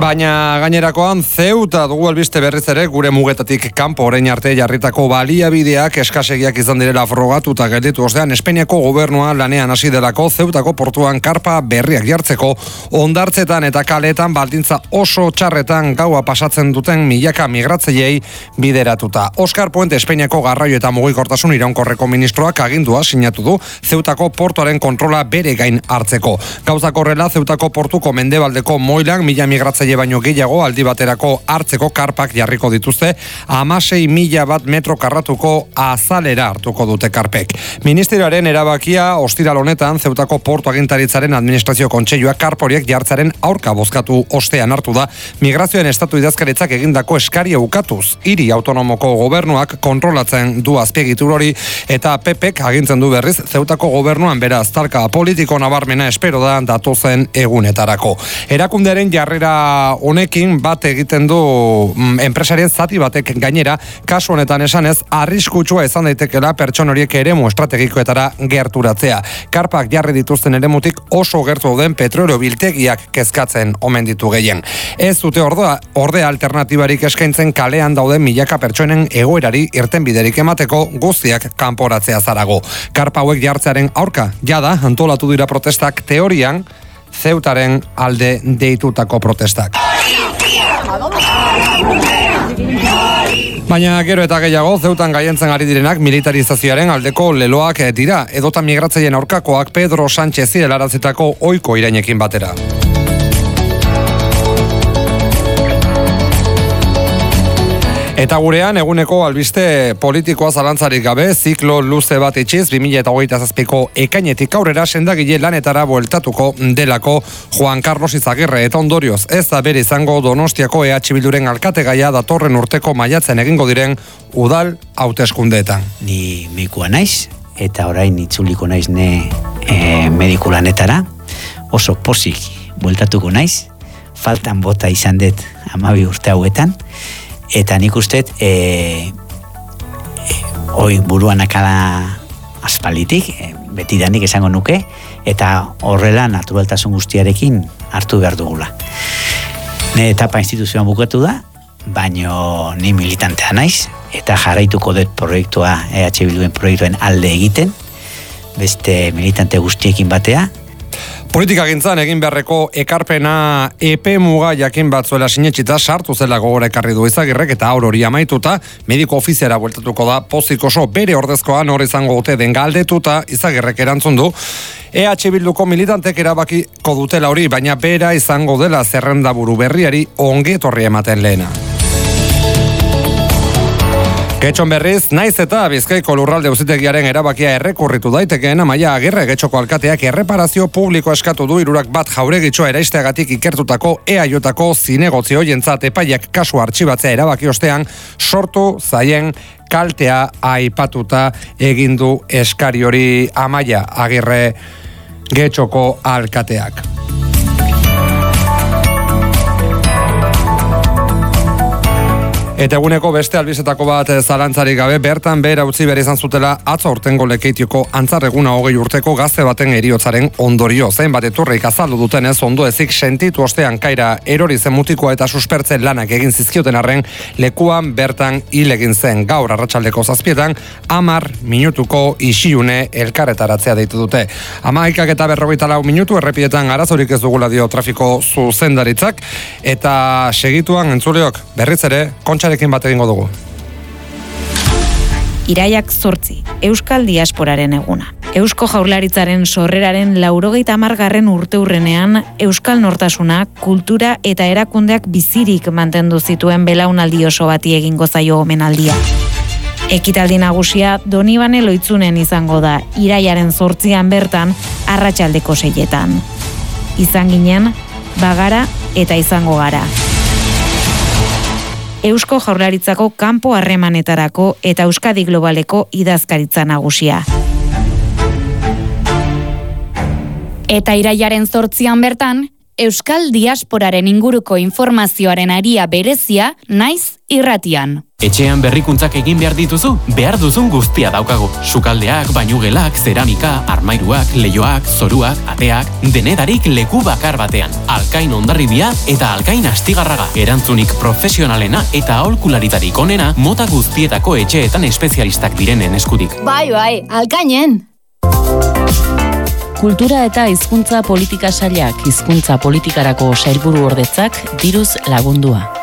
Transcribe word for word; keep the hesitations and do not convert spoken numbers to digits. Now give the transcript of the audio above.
Baina gainerakoan Ceuta dugu albiste berriz ere gure mugetatik kanpo orain arte jarritako baliabideak eskasegiak izan direla frogatuta gelditu ostean Espainiako gobernua lanean hasi delako Ceutako portuan karpa berriak jartzeko hondartzetan eta kaletan baldintza oso txarretan gaua pasatzen duten milaka migratzaileei bideratuta. Oscar Puente Espainiako garraio eta mugikortasun iraunkorreko ministroak agindua sinatu du Ceutako portuaren kontrola bere gain hartzeko. Gauzak horrela Ceutako portuko mendebaldeko moilan mila migratzaile baino gehiago aldi baterako hartzeko karpak jarriko dituzte, hamasei mila bat metro karratuko azalera hartuko dute karpek. Ministerioaren erabakia ostiral honetan Ceutako portu agintaritzaren administrazio kontseiluak karporiek jartzaren aurka bozkatu ostean hartu da migrazioen estatu idazkaritzak egindako eskaria ukatuz. Hiri autonomoko gobernuak kontrolatzen du azpiegitur hori eta P Pek agintzen du berriz Ceutako gobernuan beraz talka politiko nabarmena espero da datozen egunetarako. Erakundearen jarrera honekin bat egiten du mm, enpresarien zati batek gainera kasu honetan esanez arriskutsua izan daitekeela pertsona horiek eremu estrategikoetara gerturatzea. Karpak jarri dituzten eremutik oso gertu den petrolio biltegiak kezkatzen omen ditu gehien. Ez dute ordea, ordea alternatibarik eskaintzen kalean dauden milaka pertsonen egoerari irtenbiderik emateko guztiak kanporatzea zarago. Karpa hauek jartzearen aurka jada antolatu dira protestak teorian Ceutaren alde deitutako protestak. Baina gero eta gehiago Ceutan gaientzen ari direnak militarizazioaren aldeko leloak dira, edota migratzaileen aurkakoak Pedro Sánchez helarazitako ohiko irainekin batera. Eta gurean eguneko albiste politikoa zalantzarik gabe ziklo luze bat itxiz bi mila hogeita zazpiko ekainetik aurrera sendagile lanetara bueltatuko delako Juan Carlos Izagirre eta ondorioz ez da bere izango Donostiako E H Bilduren alkategaia datorren urteko maiatzen egingo diren udal hauteskundeetan. Ni medikua naiz eta orain itzuliko naiz ne e, mediku lanetara oso pozik bueltatuko naiz faltan bota izan dut hamabi urte hauetan. Eta nik uste, e, e, hoi buruan akala aspalitik, e, betidanik esango nuke, eta horrela naturaltasun guztiarekin hartu behar dugula. Ne etapa instituzioan bukatu da, baino ni militantea naiz, eta jarraituko dut proiektua, E H Bilduen proiektuen alde egiten, beste militante guztiekin batea. Politikagintzan egin beharreko ekarpena epe muga jakin batzuela sinetxita sartu zela gogora ekarri du Izagirrek eta aur hori amaituta mediko ofiziera bueltatuko da pozik oso bere ordezkoan hor izango dute den galdetuta Izagirrek erantzun du E H Bilduko militantek erabakiko dutela hori, baina bera izango dela zerrendaburu berriari ongi etorri ematen lehena. Getxon berriz, naiz eta Bizkaiko lurralde auzitegiaren erabakia errekurritu daitekeen Amaia Agirre Getxoko alkateak erreparazio publiko eskatu du hirurak bat jauregitxoa eraisteagatik ikertutako E A Jotako zinegotzi hoientzat epaiak kasu artxibatzea erabaki ostean sortu zaien kaltea aipatuta egin du eskari hori Amaia Agirre Getxoko alkateak. Eta eguneko beste albizetako bat zalantzarik gabe, bertan behera utzi behar izan zutela atzo aurtengo Lekeitioko antzarreguna hogei urteko gazte baten heriotzaren ondorio. Zein bat eturreik azaldu dutenez ondo ezik sentitu ostean kaira erori zen mutikoa eta suspertzen lanak egin zizkioten arren lekuan bertan hil egin zen. Gaur arratsaldeko zazpietan hamar minutuko isilune elkarretaratzea deitu dute. Hamaikak eta berrogeita lau minutu errepidetan arazorik ez dugula dio trafiko zuzendaritzak eta segituan entzuleok berriz ere kontxa bat egingo dugu. Iraiak zortzi, Euskal Diasporaren eguna. Eusko Jaurlaritzaren sorreraren laurogeita hamargarren urteurrenean Euskal Nortasuna, kultura eta erakundeak bizirik mantendu zituen belaunaldi oso bati egingo zaio omenaldia. Ekitaldi nagusia Donibane Loitzunen izango da, iraiaren zortzian bertan, arratsaldeko seietan. Izan ginen, bagara eta izango gara. Eusko Jaurlaritzako kanpo harremanetarako eta Euskadi Globaleko idazkaritza nagusia. Eta iraiaren zortzian bertan, Euskal Diasporaren inguruko informazioaren aria berezia naiz irratian. Etxean berrikuntzak egin behar dituzu, behar duzun guztia daukagu. Sukaldeak, bainugelak, zeramika, armairuak, leioak, zoruak, ateak, denedarik leku bakar batean. Alkain Hondarribia eta Alkain Astigarraga. Erantzunik profesionalena eta aholkularitarik onena mota guztietako etxeetan espezialistak direnen eskutik. Bai, bai, Alkainen! Kultura eta hizkuntza politika sailak hizkuntza politikarako sailburu ordetzak diruz lagundua.